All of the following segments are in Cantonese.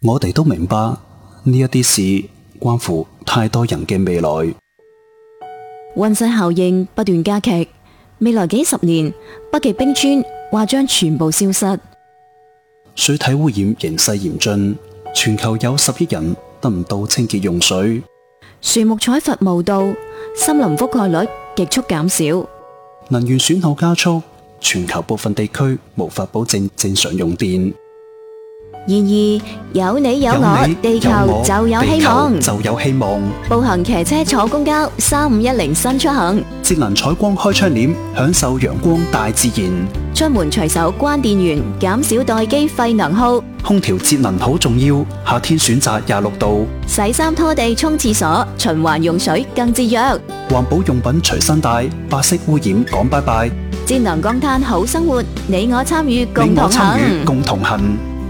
我哋都明白呢一啲事關乎太多人嘅未來。 溫室效應不斷加劇，未來幾十年，北極冰川或將全部消失。 水體污染形勢嚴峻，全球有10億人得唔到清潔用水。 樹木採伐無度，森林覆蓋率極速減少。 能源損耗加速，全球部分地區無法保證正常用電。 然而有你有我，地球就有希望。 就有希望。 步行、騎車、坐公交，3510新出行。 節能採光開窗簾，享受陽光大自然。 出門隨手關電源，減少待機廢能耗。 空調節能好重要，夏天選擇26度。 洗衫拖地沖廁所，循環用水更節約。 環保用品隨身帶，白色污染講拜拜。 節能降碳好生活，你我參與共同行。 共同行。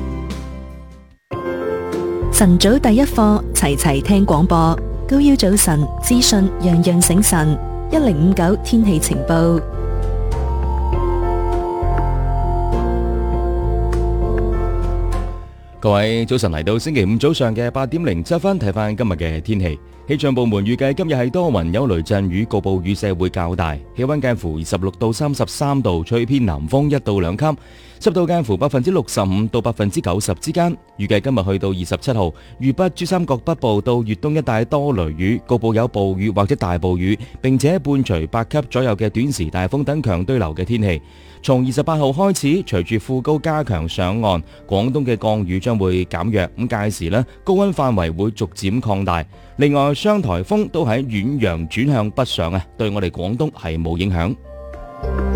晨早第一課，齊齊聽廣播。高腰早晨，資訊樣樣醒神。1059天氣情報。 各位早晨，嚟到星期五早上嘅8點07分，睇翻今日嘅天氣。氣象部門預計今日係多雲有雷陣雨，局部雨勢會較大，氣溫介乎26到33度，吹偏南風1到2級，濕度介乎65%到90%之間。預計今日去到27號，渝北、珠三角北部到粵東一帶多雷雨，局部有暴雨或者大暴雨，並且伴隨8級左右嘅短時大風等強對流嘅天氣。從28號開始，隨住副高加強上岸，廣東嘅降雨將會減弱，咁屆時呢，高溫範圍會逐漸擴大。另外，雙颱風都喺遠洋轉向北上啊，對我哋廣東係冇影響。